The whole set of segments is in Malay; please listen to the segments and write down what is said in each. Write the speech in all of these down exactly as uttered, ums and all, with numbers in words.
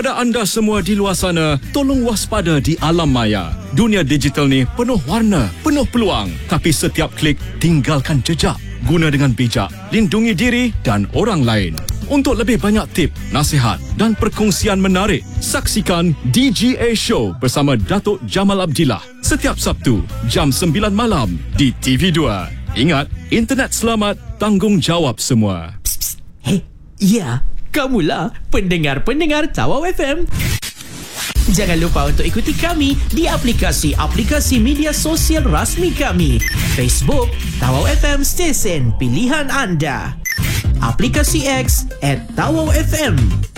Kepada anda semua di luar sana, tolong waspada di alam maya. Dunia digital ni penuh warna, penuh peluang. Tapi setiap klik, tinggalkan jejak. Guna dengan bijak, lindungi diri dan orang lain. Untuk lebih banyak tip, nasihat dan perkongsian menarik, saksikan D G A Show bersama Datuk Jamal Abdillah setiap Sabtu jam sembilan malam di T V dua. Ingat, internet selamat, tanggungjawab semua. Psst, psst. Hei, ya, kamulah pendengar-pendengar Tawau F M. Jangan lupa untuk ikuti kami di aplikasi-aplikasi media sosial rasmi kami. Facebook, Tawau F M Stesen Pilihan Anda. Aplikasi X at Tawau F M.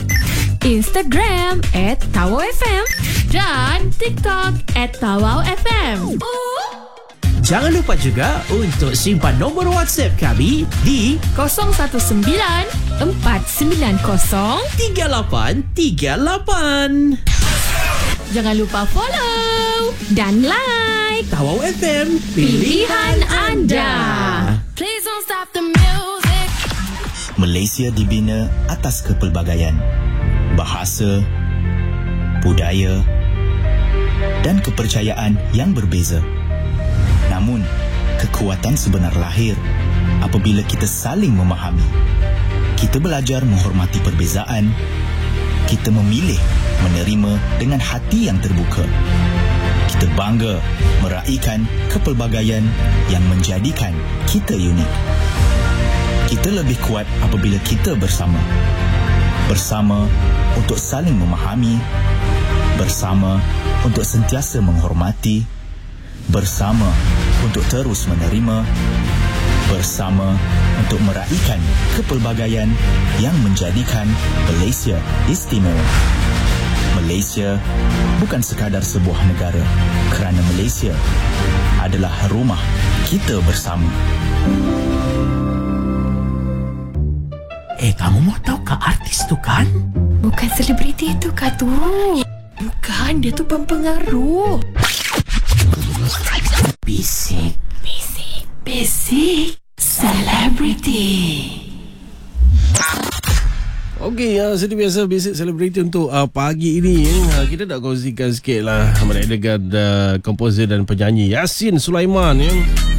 Instagram at Tawau F M. Dan TikTok at Tawau F M. Jangan lupa juga untuk simpan nombor WhatsApp kami di kosong satu sembilan empat sembilan kosong tiga lapan tiga lapan. Jangan lupa follow dan like Tawau F M, pilihan anda. Please don't stop the music. Malaysia dibina atas kepelbagaian, bahasa, budaya dan kepercayaan yang berbeza. Namun, kekuatan sebenar lahir apabila kita saling memahami. Kita belajar menghormati perbezaan. Kita memilih menerima dengan hati yang terbuka. Kita bangga meraihkan kepelbagaian yang menjadikan kita unik. Kita lebih kuat apabila kita bersama. Bersama untuk saling memahami. Bersama untuk sentiasa menghormati. Bersama untuk terus menerima. Bersama untuk meraihkan kepelbagaian yang menjadikan Malaysia istimewa. Malaysia bukan sekadar sebuah negara, kerana Malaysia adalah rumah kita bersama. Eh, kamu mau tahu ke artis tu kan? Bukan selebriti tu kah tu? Bukan, dia tu pempengaruh. Bisik, Bisik, bisik, selebriti. Okey, uh, seperti biasa basic celebrity untuk uh, pagi ini uh, kita nak kongsikan sikit lah mengenai dengan uh, komposer dan penyanyi Yassin Sulaiman ya.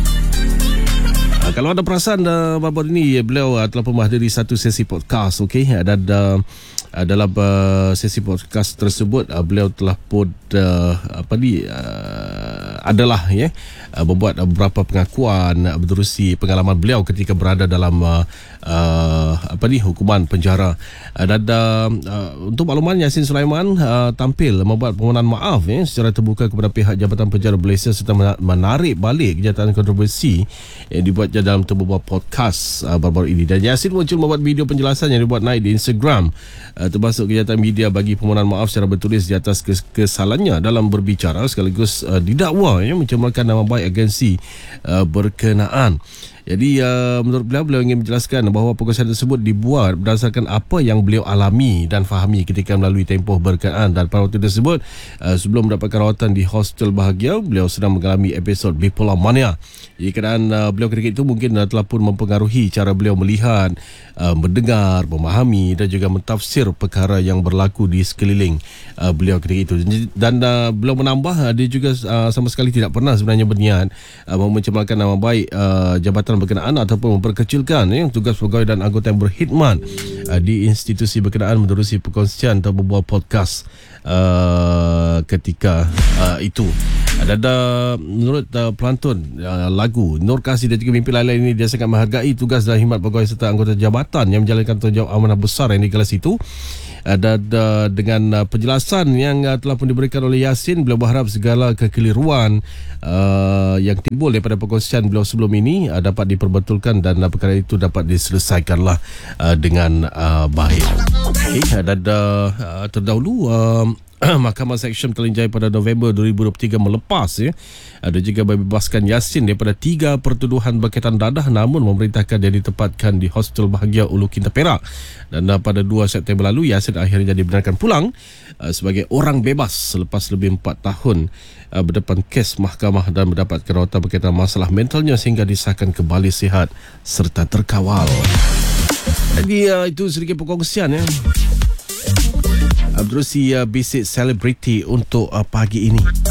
Uh, kalau ada perasan uh, baru ini beliau uh, telah pun menghadiri satu sesi podcast, okey, dan uh, uh, dalam uh, sesi podcast tersebut uh, beliau telah pun uh, apa ni uh, adalah ya uh, membuat uh, beberapa pengakuan uh, menerusi pengalaman beliau ketika berada dalam uh, uh, apa ni hukuman penjara. Uh, dan uh, uh, untuk makluman, Yassin Sulaiman uh, tampil membuat permohonan maaf ya, secara terbuka kepada pihak Jabatan Penjara Malaysia serta menarik balik kenyataan kontroversi yang dibuatnya dalam sebuah podcast uh, baru-baru ini. Dan Yassin muncul membuat video penjelasan yang dibuat naik di Instagram uh, termasuk kenyataan media bagi permohonan maaf secara bertulis di atas kes- kesalahannya dalam berbicara sekaligus uh, didakwa ya, mencemarkan nama baik agensi uh, berkenaan. Jadi uh, menurut beliau, beliau ingin menjelaskan bahawa perkosaan tersebut dibuat berdasarkan apa yang beliau alami dan fahami ketika melalui tempoh berkenaan. Dan pada waktu tersebut, uh, sebelum mendapatkan rawatan di Hostel Bahagia, beliau sedang mengalami episod bipolar mania. Jadi keadaan uh, beliau ketika itu mungkin uh, telah pun mempengaruhi cara beliau melihat, uh, mendengar, memahami dan juga mentafsir perkara yang berlaku di sekeliling uh, beliau ketika itu. Dan uh, beliau menambah, uh, dia juga uh, sama sekali tidak pernah sebenarnya berniat uh, mencemarkan nama baik uh, jabatan berkenaan ataupun memperkecilkan ya, tugas pegawai dan anggota yang berkhidmat uh, di institusi berkenaan menerusi perkongsian atau membuat podcast uh, ketika uh, itu. Dan uh, menurut uh, pelantun uh, lagu Nur Kasih dan juga mimpi lain-lain ini, dia sangat menghargai tugas dan khidmat pegawai serta anggota jabatan yang menjalankan tanggungjawab amanah besar yang dikelas itu. Uh, dan uh, dengan uh, penjelasan yang uh, telah pun diberikan oleh Yassin, beliau berharap segala kekeliruan uh, yang timbul daripada perkongsian beliau sebelum ini uh, dapat diperbetulkan dan uh, perkara itu dapat diselesaikanlah uh, dengan uh, baik. Okay, dan uh, uh, terdahulu uh, Mahkamah Seksyen Petaling Jaya pada November dua ribu dua puluh tiga melepas ya, ada juga membebaskan Yassin daripada tiga pertuduhan berkaitan dadah, namun memerintahkan dia ditempatkan di Hostel Bahagia Ulu Kinta Perak. Dan uh, pada dua September lalu, Yassin akhirnya dibenarkan pulang uh, sebagai orang bebas selepas lebih empat tahun uh, berdepan kes mahkamah dan mendapatkan rawatan berkaitan masalah mentalnya sehingga disahkan kembali sihat serta terkawal. Jadi uh, itu sedikit perkongsian ya. menerusi uh, Basic Celebrity untuk uh, pagi ini.